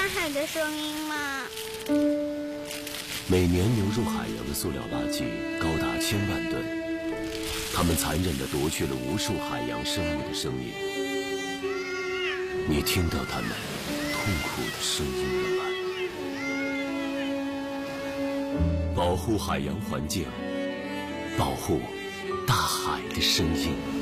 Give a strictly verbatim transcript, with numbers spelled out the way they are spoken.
海的声音吗？ 每年流入海洋的塑料垃圾高达千万吨，它们残忍地夺去了无数海洋生物的生命。你听到它们痛苦的声音了吗？保护海洋环境，保护大海的声音。